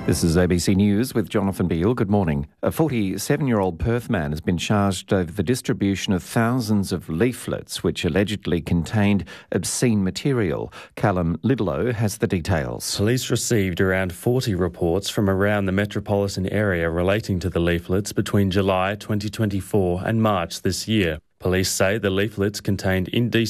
This is ABC News with Jonathan Beale. Good morning. A 47-year-old Perth man has been charged over the distribution of thousands of leaflets which allegedly contained obscene material. Callum Lidlow has the details. Police received around 40 reports from around the metropolitan area relating to the leaflets between July 2024 and March this year. Police say the leaflets contained indecent